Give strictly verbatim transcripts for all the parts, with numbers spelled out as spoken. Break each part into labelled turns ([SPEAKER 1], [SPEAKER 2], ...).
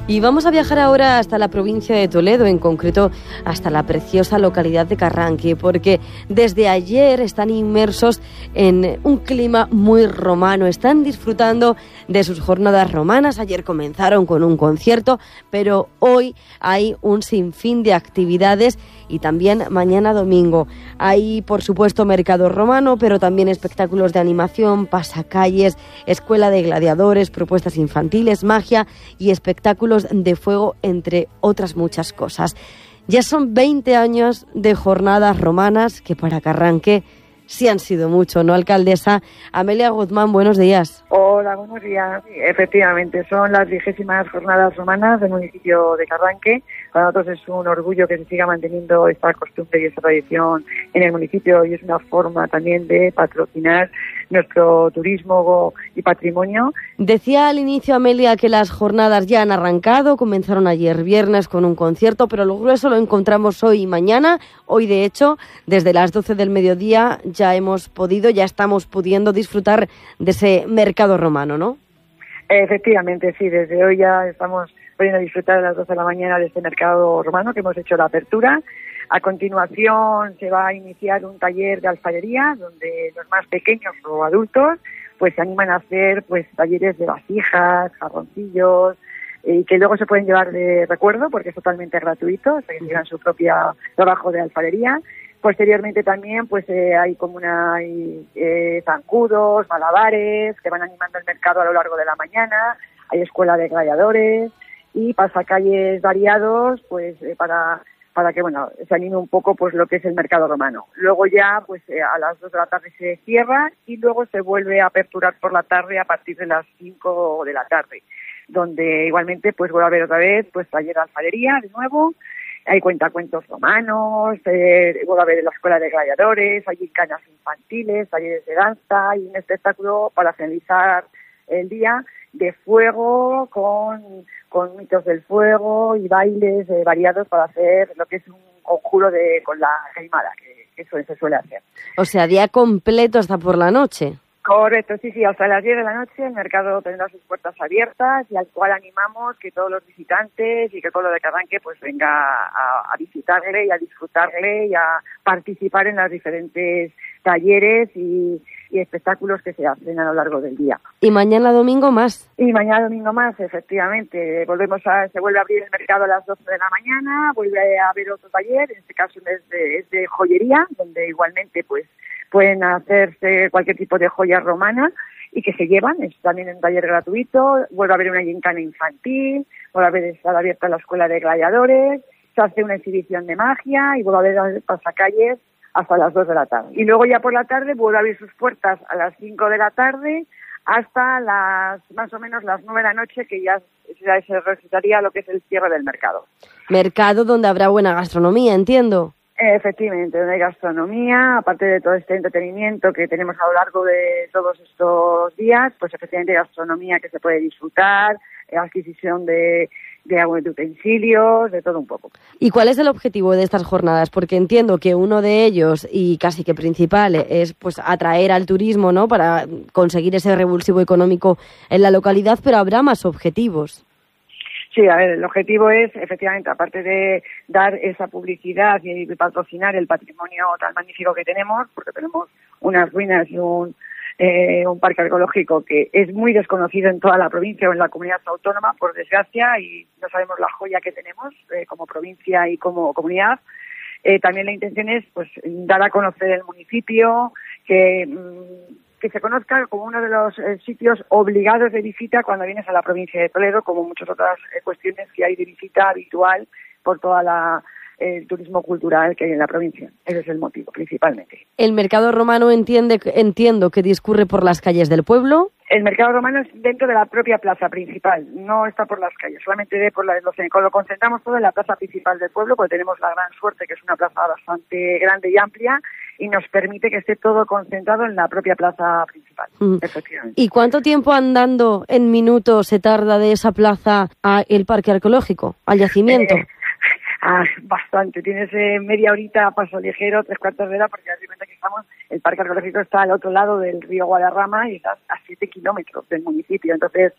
[SPEAKER 1] Y vamos a viajar ahora hasta la provincia de Toledo, en concreto hasta la preciosa localidad de Carranque, porque desde ayer están inmersos en un clima muy romano, están disfrutando de sus jornadas romanas. Ayer comenzaron con un concierto, pero hoy hay un sinfín de actividades y también mañana domingo. Hay, por supuesto, mercado romano, pero también espectáculos de animación, pasacalles, escuela de gladiadores, propuestas infantiles, magia y espectáculos de fuego, entre otras muchas cosas. Ya son veinte años de jornadas romanas que para Carranque sí han sido mucho, ¿no, alcaldesa? Amelia Guzmán, buenos días.
[SPEAKER 2] Hola, buenos días. Sí, efectivamente, son las vigésimas jornadas romanas del municipio de Carranque. Para nosotros es un orgullo que se siga manteniendo esta costumbre y esta tradición en el municipio, y es una forma también de patrocinar nuestro turismo y patrimonio.
[SPEAKER 1] Decía al inicio, Amelia, que las jornadas ya han arrancado, comenzaron ayer viernes con un concierto, pero lo grueso lo encontramos hoy y mañana. Hoy, de hecho, desde las doce del mediodía ya hemos podido, ya estamos pudiendo disfrutar de ese mercado romano, ¿no?
[SPEAKER 2] Efectivamente, sí, desde hoy ya estamos pudiendo disfrutar a las doce de la mañana de este mercado romano, que hemos hecho la apertura. A continuación se va a iniciar un taller de alfarería, donde los más pequeños o adultos pues se animan a hacer pues talleres de vasijas, jarroncillos, y que luego se pueden llevar de recuerdo porque es totalmente gratuito, o sea que llevan su propio trabajo de alfarería. Posteriormente también pues eh, hay como una hay, eh, zancudos, malabares que van animando el mercado a lo largo de la mañana. Hay escuela de gladiadores y pasacalles variados pues eh, para para que bueno se anime un poco pues lo que es el mercado romano. Luego ya pues eh, a las dos de la tarde se cierra y luego se vuelve a aperturar por la tarde a partir de las cinco de la tarde, donde igualmente pues vuelve a haber otra vez pues taller de alfarería de nuevo. Hay cuentacuentos romanos, eh, vuelve a haber la escuela de gladiadores, hay gincanas infantiles, talleres de danza y un espectáculo para finalizar el día de fuego con, con mitos del fuego y bailes eh, variados para hacer lo que es un conjuro de con la queimada, que, que eso se suele hacer.
[SPEAKER 1] O sea, día completo hasta por la noche.
[SPEAKER 2] Correcto, sí, sí, hasta las diez de la noche el mercado tendrá sus puertas abiertas y al cual animamos que todos los visitantes y que el pueblo de Carranque pues venga a, a visitarle y a disfrutarle y a participar en los diferentes talleres y, y espectáculos que se hacen a lo largo del día.
[SPEAKER 1] Y mañana domingo más.
[SPEAKER 2] Y mañana domingo más, efectivamente. Volvemos a, se vuelve a abrir el mercado a las doce de la mañana, vuelve a haber otro taller, en este caso es de, es de joyería, donde igualmente pues pueden hacerse cualquier tipo de joya romana y que se llevan, es también un taller gratuito. Vuelve a haber una gincana infantil, vuelve a haber estar abierta la escuela de gladiadores, se hace una exhibición de magia y vuelve a haber pasacalles hasta las dos de la tarde. Y luego ya por la tarde vuelve a abrir sus puertas a las cinco de la tarde hasta las más o menos las nueve de la noche, que ya, ya se recitaría lo que es el cierre del mercado.
[SPEAKER 1] Mercado donde habrá buena gastronomía, entiendo.
[SPEAKER 2] Efectivamente, donde hay gastronomía, aparte de todo este entretenimiento que tenemos a lo largo de todos estos días, pues efectivamente hay gastronomía que se puede disfrutar, adquisición de, de, de utensilios, de todo un poco.
[SPEAKER 1] ¿Y cuál es el objetivo de estas jornadas? Porque entiendo que uno de ellos, y casi que principal, es pues atraer al turismo, ¿no?, para conseguir ese revulsivo económico en la localidad, pero habrá más objetivos.
[SPEAKER 2] Sí, a ver, el objetivo es, efectivamente, aparte de dar esa publicidad y patrocinar el patrimonio tan magnífico que tenemos, porque tenemos unas ruinas y un, eh, un parque arqueológico que es muy desconocido en toda la provincia o en la comunidad autónoma, por desgracia, y no sabemos la joya que tenemos eh, como provincia y como comunidad. Eh, también la intención es pues dar a conocer el municipio, que... Mmm, que se conozca como uno de los eh, sitios obligados de visita cuando vienes a la provincia de Toledo, como muchas otras eh, cuestiones que hay de visita habitual por toda la el turismo cultural que hay en la provincia. Ese es el motivo, principalmente.
[SPEAKER 1] El mercado romano entiende, entiendo que discurre por las calles del pueblo.
[SPEAKER 2] El mercado romano es dentro de la propia plaza principal, no está por las calles, solamente de por la, lo, lo concentramos todo en la plaza principal del pueblo, porque tenemos la gran suerte que es una plaza bastante grande y amplia y nos permite que esté todo concentrado en la propia plaza principal. Mm. Efectivamente.
[SPEAKER 1] ¿Y cuánto tiempo andando en minutos se tarda de esa plaza al parque arqueológico, al yacimiento?
[SPEAKER 2] Eh, Ah, bastante. Tienes eh, media horita a paso ligero, tres cuartos de hora, porque haz de cuenta que estamos, el parque arqueológico está al otro lado del río Guadarrama y está a siete kilómetros del municipio. Entonces,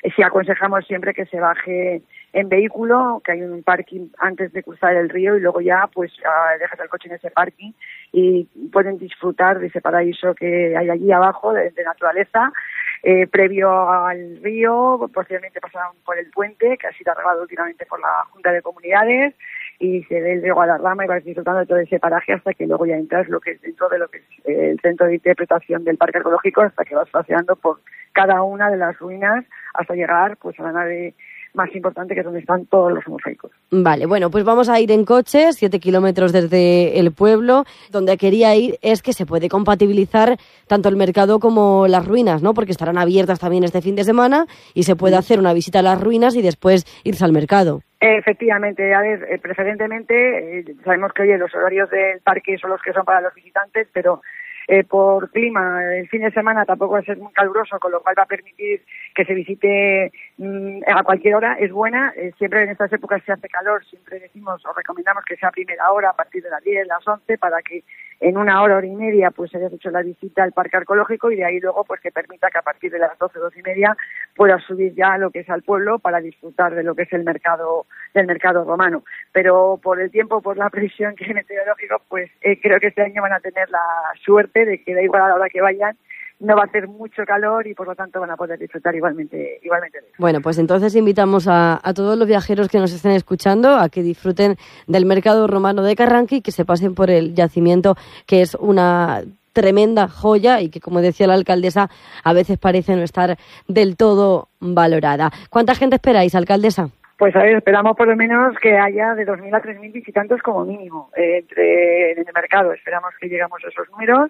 [SPEAKER 2] sí aconsejamos siempre que se baje en vehículo, que hay un parking antes de cruzar el río y luego ya pues dejas el coche en ese parking y pueden disfrutar de ese paraíso que hay allí abajo de, de naturaleza. Eh, previo al río, posteriormente pasaron por el puente, que ha sido arreglado últimamente por la Junta de Comunidades, y se ve el río Guadarrama y vas disfrutando de todo ese paraje hasta que luego ya entras lo que es dentro de lo que es el centro de interpretación del Parque Arqueológico, hasta que vas paseando por cada una de las ruinas hasta llegar pues a la nave más importante, que es donde están todos los mosaicos.
[SPEAKER 1] Vale, bueno, pues vamos a ir en coche, siete kilómetros desde el pueblo. Donde quería ir es que se puede compatibilizar tanto el mercado como las ruinas, ¿no? Porque estarán abiertas también este fin de semana y se puede hacer una visita a las ruinas y después irse al mercado.
[SPEAKER 2] Efectivamente, a ver, eh, preferentemente, eh, sabemos que oye, los horarios del parque son los que son para los visitantes, pero Eh, por clima, el fin de semana tampoco va a ser muy caluroso, con lo cual va a permitir que se visite mmm, a cualquier hora. Es buena, eh, siempre en estas épocas se hace calor, siempre decimos o recomendamos que sea a primera hora, a partir de las diez, las once, para que en una hora, hora y media, pues hayas hecho la visita al Parque Arqueológico y de ahí luego pues que permita que a partir de las doce, doce y media puedas subir ya a lo que es al pueblo para disfrutar de lo que es el mercado, del mercado romano. Pero por el tiempo, por la previsión que es meteorológico, pues eh, creo que este año van a tener la suerte de que da igual a la hora que vayan, no va a hacer mucho calor y por lo tanto van a poder disfrutar igualmente igualmente de eso.
[SPEAKER 1] Bueno, pues entonces invitamos a, a todos los viajeros que nos estén escuchando a que disfruten del mercado romano de Carranque y que se pasen por el yacimiento, que es una tremenda joya y que, como decía la alcaldesa, a veces parece no estar del todo valorada. ¿Cuánta gente esperáis, alcaldesa?
[SPEAKER 2] Pues a ver, esperamos por lo menos que haya de dos mil a tres mil visitantes como mínimo eh, entre en el mercado. Esperamos que lleguemos a esos números.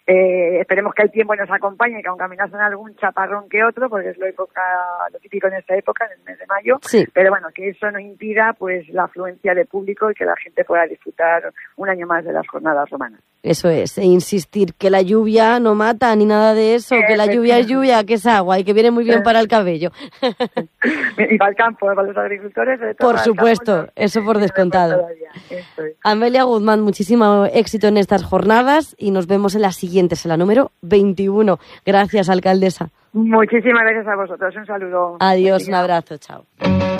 [SPEAKER 2] Eh, esperemos que el tiempo nos acompañe, que aunque amenazan algún chaparrón que otro, porque es lo, época, lo típico en esta época, en el mes de mayo,
[SPEAKER 1] sí. Pero
[SPEAKER 2] bueno, que eso no impida pues la afluencia de público y que la gente pueda disfrutar un año más de las jornadas romanas.
[SPEAKER 1] Eso es, e insistir que la lluvia no mata ni nada de eso, que la lluvia es lluvia, que es agua y que viene muy bien para el cabello.
[SPEAKER 2] Y para el campo, para los agricultores. De todo
[SPEAKER 1] por supuesto, campo, no, eso por descontado.
[SPEAKER 2] Es.
[SPEAKER 1] Amelia Guzmán, muchísimo éxito en estas jornadas y nos vemos en la siguiente, en la número veintiuno. Gracias, alcaldesa.
[SPEAKER 2] Muchísimas gracias a vosotros, un saludo.
[SPEAKER 1] Adiós, un abrazo, chao.